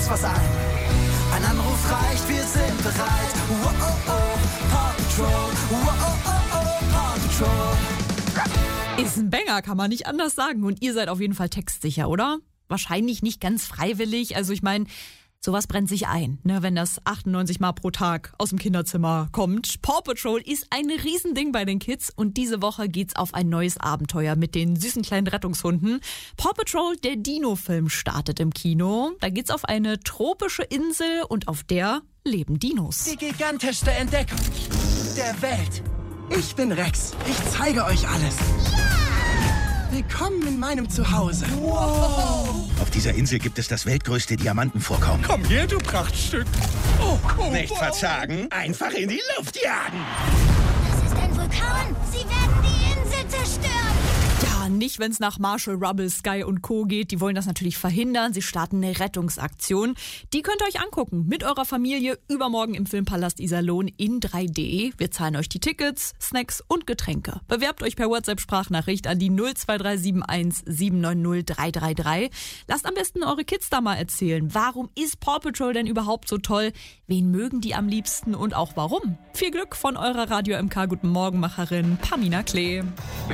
uns was ein. Ein Anruf reicht, wir sind bereit. Wow, oh, oh, Paw Patrol. Wow, oh, oh, oh, Paw Patrol. Ist ein Banger, kann man nicht anders sagen. Und ihr seid auf jeden Fall textsicher, oder? Wahrscheinlich nicht ganz freiwillig. Also ich meine, sowas brennt sich ein, ne, wenn das 98 Mal pro Tag aus dem Kinderzimmer kommt. Paw Patrol ist ein Riesending bei den Kids und diese Woche geht's auf ein neues Abenteuer mit den süßen kleinen Rettungshunden. Paw Patrol, der Dino-Film, startet im Kino. Da geht's auf eine tropische Insel und auf der leben Dinos. Die gigantischste Entdeckung der Welt. Ich bin Rex. Ich zeige euch alles. Willkommen in meinem Zuhause. Wow. Auf dieser Insel gibt es das weltgrößte Diamantenvorkommen. Komm her, du Prachtstück. Nicht verzagen, einfach in die Luft jagen. Das ist ein Vulkan. Sie werden die Insel zerstören. Ja, nicht, wenn es nach Marshall, Rubble, Sky und Co. geht. Die wollen das natürlich verhindern. Sie starten eine Rettungsaktion. Die könnt ihr euch angucken mit eurer Familie übermorgen im Filmpalast Iserlohn in 3D. Wir zahlen euch die Tickets, Snacks und Getränke. Bewerbt euch per WhatsApp-Sprachnachricht an die 02371 790 333. Lasst am besten eure Kids da mal erzählen. Warum ist Paw Patrol denn überhaupt so toll? Wen mögen die am liebsten und auch warum? Viel Glück von eurer Radio MK Guten Morgen Macherin Pamina Klee.